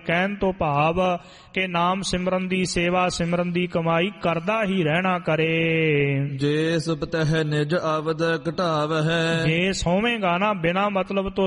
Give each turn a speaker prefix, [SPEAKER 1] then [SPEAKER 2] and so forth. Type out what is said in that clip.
[SPEAKER 1] ਕਹਿਣ ਤੋਂ ਭਾਵ ਕਿ ਨਾਮ ਸਿਮਰਨ ਦੀ ਸੇਵਾ ਸਿਮਰਨ ਦੀ ਕਮਾਈ ਕਰਦਾ ਹੀ ਰਹਿਣਾ ਕਰੇ।
[SPEAKER 2] ਜੇ ਸੁਪਤਹਿ ਨਿਜ ਆਵਦ ਘਟਾਵ ਹੈ,
[SPEAKER 1] ਜੇ ਸੋਵੇਂਗਾ ਨਾ ਬਿਨਾ ਮਤਲਬ ਤੋਂ